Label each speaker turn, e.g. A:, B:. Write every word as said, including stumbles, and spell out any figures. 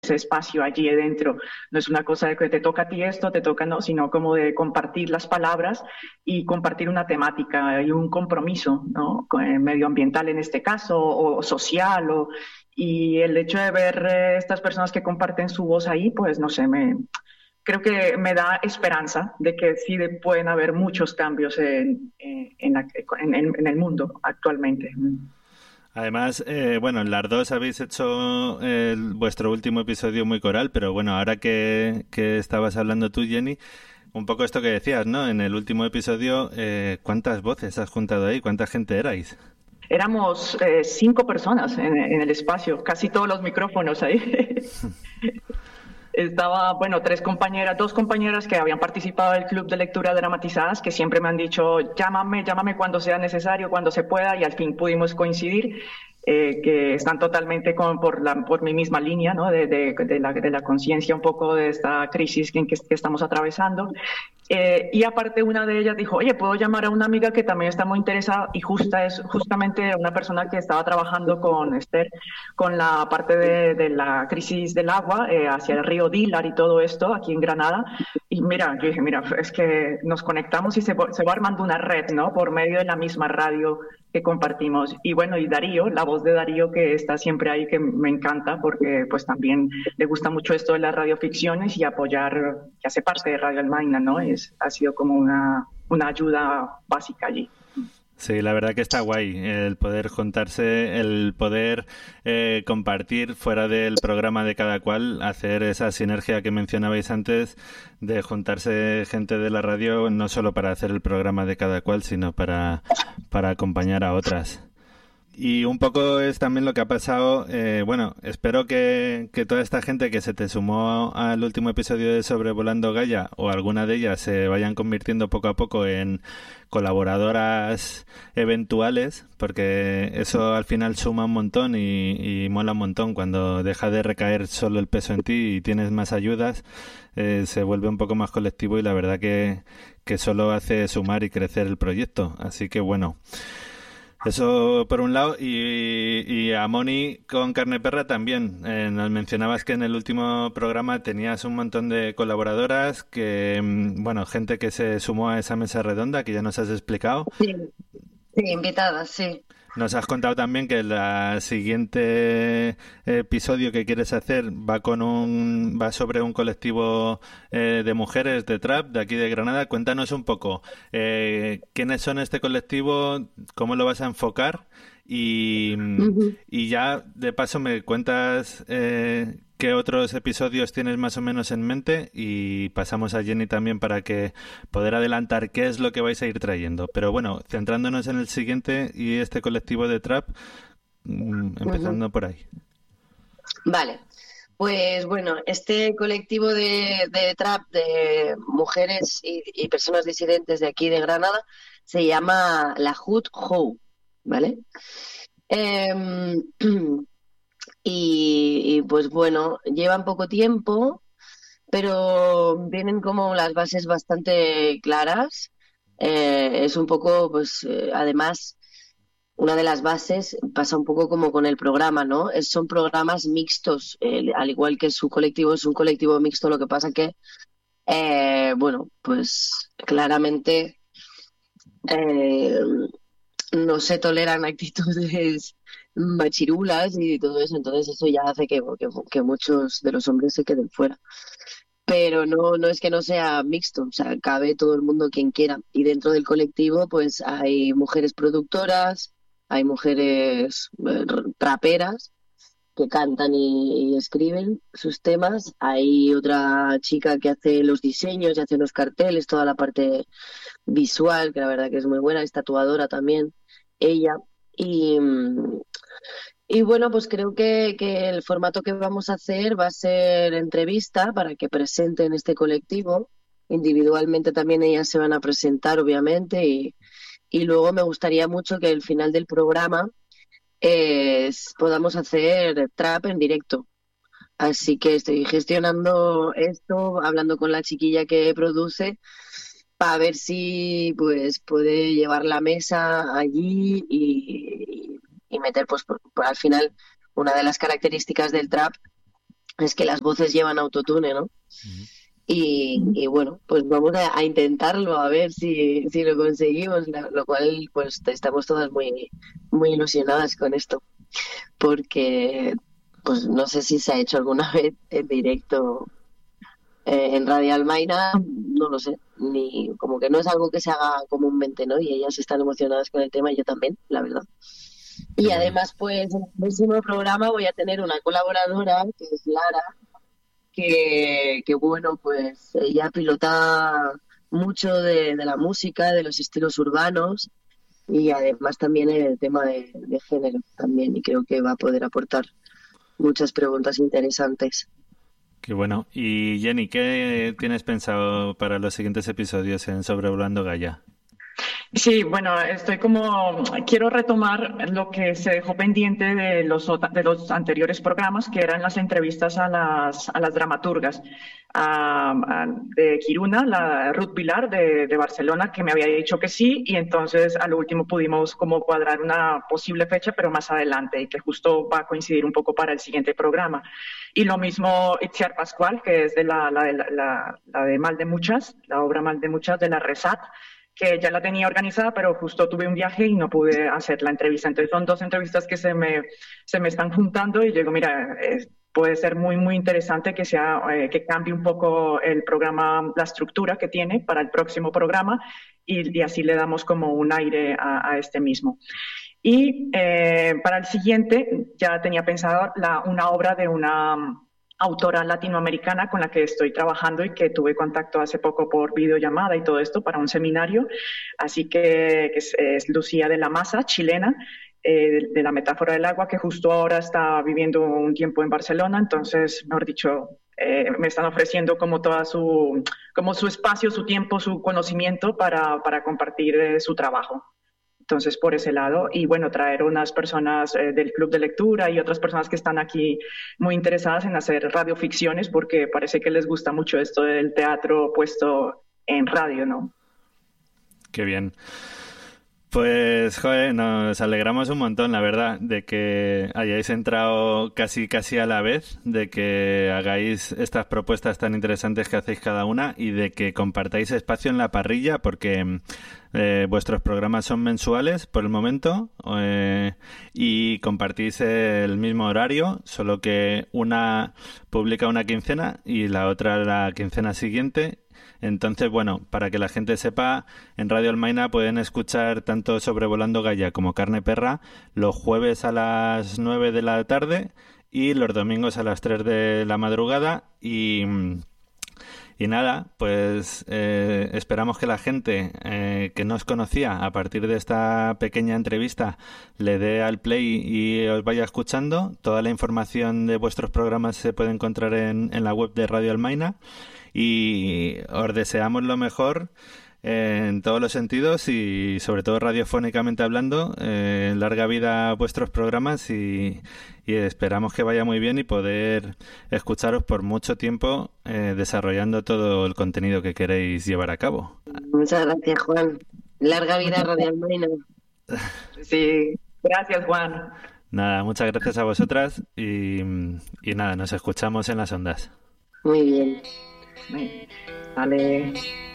A: ese espacio allí dentro. No es una cosa de que te toca a ti esto, te toca no, sino como de compartir las palabras y compartir una temática y un compromiso, ¿no? Eh, medioambiental en este caso, o social, o, y el hecho de ver eh, estas personas que comparten su voz ahí, pues no sé, me, creo que me da esperanza de que sí de, pueden haber muchos cambios en, en, la, en, en el mundo actualmente.
B: Además, eh, bueno, en las dos habéis hecho el, vuestro último episodio muy coral, pero bueno, ahora que, que estabas hablando tú, Jenny, un poco esto que decías, ¿no? En el último episodio, eh, ¿cuántas voces has juntado ahí? ¿Cuánta gente erais?
A: Éramos eh, cinco personas en, en el espacio, casi todos los micrófonos ahí. Estaba, bueno, tres compañeras, dos compañeras que habían participado del club de lectura dramatizadas, que siempre me han dicho, llámame, llámame cuando sea necesario, cuando se pueda, y al fin pudimos coincidir, eh, que están totalmente con, por, la, por mi misma línea, ¿no? De, de, de la, de la conciencia un poco de esta crisis que, que, que estamos atravesando. Eh, y aparte una de ellas dijo, oye, ¿puedo llamar a una amiga que también está muy interesada? Y justa es justamente una persona que estaba trabajando con Esther, con la parte de, de la crisis del agua eh, hacia el río Dilar y todo esto aquí en Granada. Y mira, yo dije, mira, es que nos conectamos y se, se va armando una red, ¿no? Por medio de la misma radio que compartimos. Y bueno, y Darío, la voz de Darío que está siempre ahí, que me encanta porque pues también le gusta mucho esto de las radioficciones y apoyar, que hace parte de Radio Almaina, ¿no? Es, ha sido como una, una ayuda básica allí.
B: Sí, la verdad que está guay el poder juntarse, el poder eh, compartir fuera del programa de cada cual, hacer esa sinergia que mencionabais antes de juntarse gente de la radio no solo para hacer el programa de cada cual, sino para, para acompañar a otras. Y un poco es también lo que ha pasado, eh, bueno, espero que, que toda esta gente que se te sumó al último episodio de Sobrevolando Gaia o alguna de ellas se vayan convirtiendo poco a poco en colaboradoras eventuales, porque eso al final suma un montón y, y mola un montón cuando deja de recaer solo el peso en ti y tienes más ayudas, eh, se vuelve un poco más colectivo y la verdad que, que solo hace sumar y crecer el proyecto, así que bueno. Eso por un lado, y, y a Moni con Carne Perra también. Eh, nos mencionabas que en el último programa tenías un montón de colaboradoras, que bueno, gente que se sumó a esa mesa redonda que ya nos has explicado.
C: Sí, sí, invitadas, sí.
B: Nos has contado también que el siguiente episodio que quieres hacer va con un va sobre un colectivo eh, de mujeres de trap de aquí de Granada. Cuéntanos un poco eh, quiénes son este colectivo, cómo lo vas a enfocar y, uh-huh. y ya de paso me cuentas eh, qué otros episodios tienes más o menos en mente y pasamos a Jenny también para que poder adelantar qué es lo que vais a ir trayendo. Pero bueno, centrándonos en el siguiente y este colectivo de trap, empezando uh-huh. por ahí.
C: Vale, pues bueno, este colectivo de, de trap de mujeres y, y personas disidentes de aquí de Granada se llama La Hood Ho, ¿vale? Eh, Y, y pues bueno, llevan poco tiempo, pero vienen como las bases bastante claras. Eh, es un poco, pues, eh, además, una de las bases pasa un poco como con el programa, ¿no? Es, son programas mixtos, eh, al igual que su colectivo es un colectivo mixto, lo que pasa que, eh, bueno, pues claramente eh, no se toleran actitudes machirulas y todo eso, entonces eso ya hace que, que, que muchos de los hombres se queden fuera. Pero no, no es que no sea mixto, o sea, cabe todo el mundo quien quiera. Y dentro del colectivo, pues hay mujeres productoras, hay mujeres eh, traperas que cantan y, y escriben sus temas. Hay otra chica que hace los diseños y hace los carteles, toda la parte visual, que la verdad que es muy buena, es tatuadora también, ella. Y, y bueno, pues creo que, que el formato que vamos a hacer va a ser entrevista para que presenten este colectivo. Individualmente también ellas se van a presentar, obviamente, y, y luego me gustaría mucho que al final del programa eh, podamos hacer trap en directo. Así que estoy gestionando esto, hablando con la chiquilla que produce, para ver si pues puede llevar la mesa allí y, y meter, pues por, por al final, una de las características del trap es que las voces llevan autotune, ¿no? Uh-huh. Y, y bueno, pues vamos a, a intentarlo, a ver si, si lo conseguimos, lo cual pues estamos todas muy, muy ilusionadas con esto, porque pues no sé si se ha hecho alguna vez en directo eh, en Radio Almaina, no lo sé, ni como que no es algo que se haga comúnmente, ¿no? Y ellas están emocionadas con el tema y yo también, la verdad. Y además, pues en el próximo programa voy a tener una colaboradora, que es Lara, que, que bueno, pues ella pilota mucho de, de la música, de los estilos urbanos y además también el tema de, de género también, y creo que va a poder aportar muchas preguntas interesantes.
B: Qué bueno. Y Jenny, ¿qué tienes pensado para los siguientes episodios en Sobrevolando Gaia?
A: Sí, bueno, estoy como, quiero retomar lo que se dejó pendiente de los, de los anteriores programas, que eran las entrevistas a las, a las dramaturgas. A, a, de Quiruna, la Ruth Vilar de, de Barcelona, que me había dicho que sí, y entonces al último pudimos como cuadrar una posible fecha, pero más adelante, y que justo va a coincidir un poco para el siguiente programa. Y lo mismo Itziar Pascual, que es de la, la, la, la, la de Mal de Muchas, la obra Mal de Muchas de la Resat, que ya la tenía organizada, pero justo tuve un viaje y no pude hacer la entrevista. Entonces son dos entrevistas que se me, se me están juntando y digo, mira, eh, puede ser muy, muy interesante que, sea, eh, que cambie un poco el programa, la estructura que tiene para el próximo programa y, y así le damos como un aire a, a este mismo. Y eh, para el siguiente ya tenía pensado la, una obra de una autora latinoamericana con la que estoy trabajando y que tuve contacto hace poco por videollamada y todo esto para un seminario. Así que, que es, es Lucía de la Maza, chilena, eh, de, de la metáfora del agua, que justo ahora está viviendo un tiempo en Barcelona. Entonces, mejor dicho, eh, me están ofreciendo como toda su, como su espacio, su tiempo, su conocimiento para, para compartir eh, su trabajo. Entonces, por ese lado, y bueno, traer unas personas eh, del club de lectura y otras personas que están aquí muy interesadas en hacer radioficciones, porque parece que les gusta mucho esto del teatro puesto en radio, ¿no?
B: Qué bien. Pues, joder, nos alegramos un montón, la verdad, de que hayáis entrado casi casi a la vez, de que hagáis estas propuestas tan interesantes que hacéis cada una y de que compartáis espacio en la parrilla, porque eh, vuestros programas son mensuales por el momento eh, y compartís el mismo horario, solo que una publica una quincena y la otra la quincena siguiente. Entonces, bueno, para que la gente sepa, en Radio Almaina pueden escuchar tanto Sobrevolando Gaia como Carne Perra los jueves a las nueve de la tarde y los domingos a las tres de la madrugada. Y, y nada, pues eh, esperamos que la gente eh, que no os conocía a partir de esta pequeña entrevista le dé al play y os vaya escuchando. Toda la información de vuestros programas se puede encontrar en, en la web de Radio Almaina. Y os deseamos lo mejor eh, en todos los sentidos y sobre todo radiofónicamente hablando, eh, larga vida a vuestros programas y, y esperamos que vaya muy bien y poder escucharos por mucho tiempo eh, desarrollando todo el contenido que queréis llevar a cabo.
C: Muchas gracias, Juan. Larga vida a Radio Almaina.
A: Sí, gracias, Juan.
B: Nada, muchas gracias a vosotras y, y nada, nos escuchamos en las ondas.
C: Muy bien.
A: Vale.